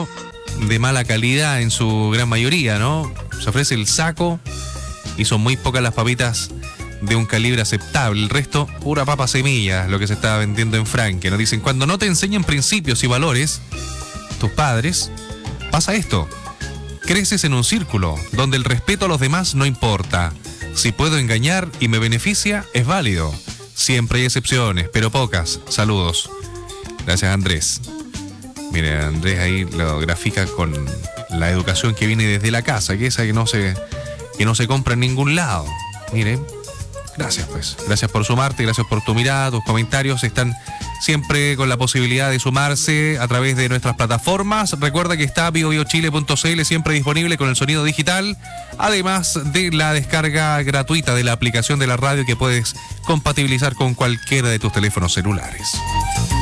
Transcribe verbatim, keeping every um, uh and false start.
pero de mala calidad en su gran mayoría, ¿no? Se ofrece el saco y son muy pocas las papitas de un calibre aceptable. El resto, pura papa semilla, lo que se está vendiendo en Franque. Nos dicen, cuando no te enseñan principios y valores, tus padres, pasa esto. Creces en un círculo donde el respeto a los demás no importa. Si puedo engañar y me beneficia, es válido. Siempre hay excepciones, pero pocas. Saludos. Gracias, Andrés. Mire, Andrés ahí lo grafica con la educación que viene desde la casa, que esa que no se, que no se compra en ningún lado. Mire, gracias pues. Gracias por sumarte, gracias por tu mirada, tus comentarios están siempre con la posibilidad de sumarse a través de nuestras plataformas. Recuerda que está bio bio chile punto c l siempre disponible con el sonido digital, además de la descarga gratuita de la aplicación de la radio que puedes compatibilizar con cualquiera de tus teléfonos celulares.